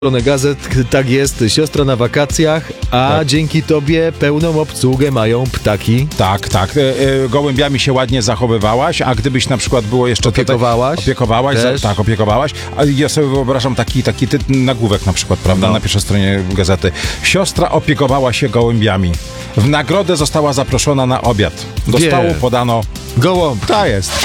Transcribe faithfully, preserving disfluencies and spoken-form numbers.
Stronę gazet, tak jest, siostra na wakacjach, a Tak. dzięki tobie pełną obsługę mają ptaki. Tak, tak. E, e, Gołębiami się ładnie zachowywałaś, a gdybyś na przykład było jeszcze... Opiekowałaś? Tutaj, opiekowałaś, za, Też. tak, opiekowałaś. A ja sobie wyobrażam taki, taki ty, nagłówek na przykład, prawda, No. na pierwszej stronie gazety. Siostra opiekowała się gołębiami. W nagrodę została zaproszona na obiad. Do Wie. stołu podano... Gołąb. Ta jest.